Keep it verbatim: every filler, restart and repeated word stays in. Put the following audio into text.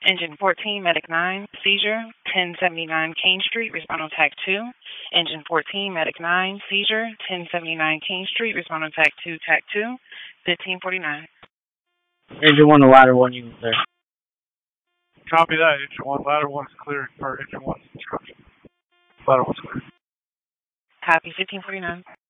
Engine fourteen, Medic nine, seizure, ten seventy-nine Kane Street, respond on TAC two. Engine fourteen, Medic nine, seizure, ten seventy-nine Kane Street, respond on TAC two, TAC two, fifteen forty-nine. Engine one, the ladder one unit there. Copy that. Engine one, ladder one is cleared for engine one's instruction. Ladder one's cleared. Copy, fifteen forty-nine.